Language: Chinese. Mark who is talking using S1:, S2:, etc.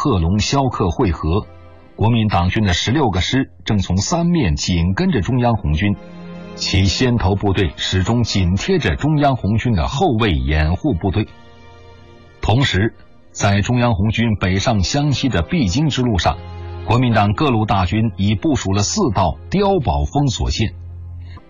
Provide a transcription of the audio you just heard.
S1: 贺龙、萧克会合，国民党军的16个师正从三面紧跟着中央红军，其先头部队始终紧贴着中央红军的后卫掩护部队。同时，在中央红军北上湘西的必经之路上，国民党各路大军已部署了4道碉堡封锁线，